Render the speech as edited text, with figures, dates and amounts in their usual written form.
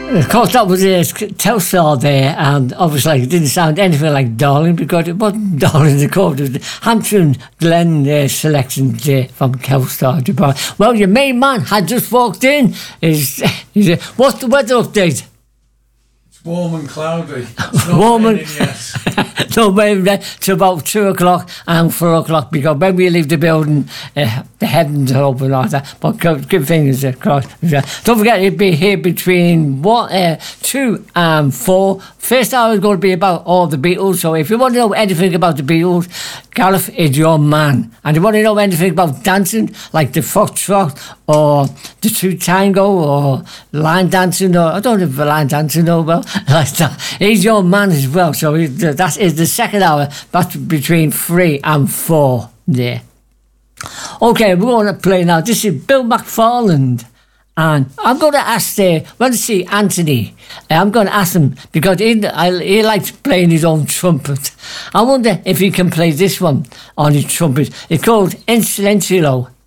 Of course, that was Telstar there, and obviously it didn't sound anything like Darling because it wasn't Darling the Court. It was the Hampshire and Glen selection there from Telstar. Well, your main man had just walked in. What's the weather update? It's warm and cloudy. It's not warm and yes. So maybe to about 2 o'clock and 4 o'clock because when we leave the building, the heavens are open like that. But good fingers crossed. Don't forget, it'll be here between 2 and 4. First hour is going to be about all the Beatles. So if you want to know anything about the Beatles, Gareth is your man. And if you want to know anything about dancing, like the foxtrot or the two tango or line dancing, or I don't know if line dancing know well like that. He's your man as well. So that is the second hour. That's between 3 and 4 there. Okay, we're going to play now. This is Bill McFarland. And I'm going to ask, when I see Anthony, I'm going to ask him, because he likes playing his own trumpet. I wonder if he can play this one on his trumpet. It's called In Silenzio.